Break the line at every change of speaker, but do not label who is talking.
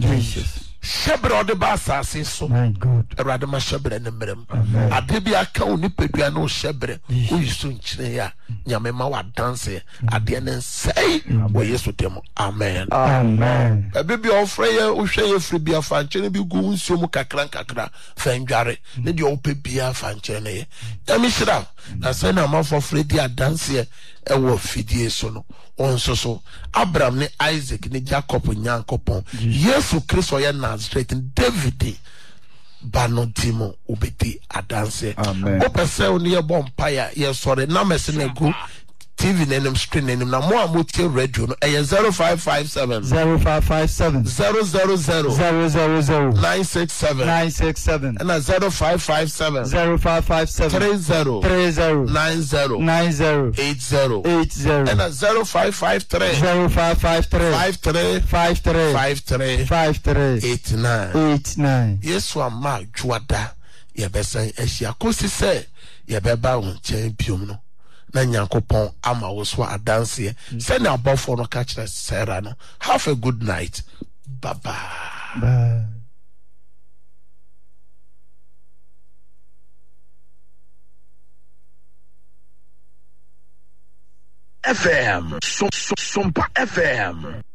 Jesus.
Shebre de basase so.
My God.
Erade ma shebre ne mrem. Ade bi aka oni pedua no shebre. O yisu nchire ya. Nyame ma wa dance. Ade ne nsei wo Yesu dem. Amen.
Amen.
Baby ofre ye ohwe ye free bia fa nchene bi gu nsuo mu kakra fa ndware. Ne de ope bia fa nchene ye. Yami shira. Na say na ma for free dia dance e wo fidie so no. Onso so Abraham ne Isaac ne Jacob nyankopon Yesu Kristo ya Nazareth David banotimo obedi adanse o pese oni ye bompaya ye sore na mese na go TV nenem screen nenem na mo amotie radio no 0557
0557
000
000
967 and 0557
0557
30
90
80 and 0553 53 89 Yesu ama juada ye besan ehia kosi se ye beba won chen biom no na nyankopon ama wo so adanse se na abofo no ka kire Sarah no. Have a good night. Bye bye. FM Sompa FM